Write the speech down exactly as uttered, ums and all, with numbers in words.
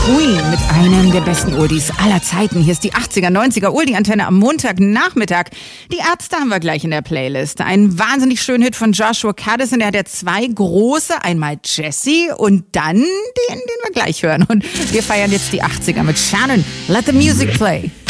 Queen mit einem der besten Oldies aller Zeiten. Hier ist die achtziger, neunziger Oldie-Antenne am Montagnachmittag. Die Ärzte haben wir gleich in der Playlist. Ein wahnsinnig schöner Hit von Joshua Caddison. Der hat ja zwei große. Einmal Jessie und dann den, den wir gleich hören. Und wir feiern jetzt die achtziger mit Shannon. Let the music play.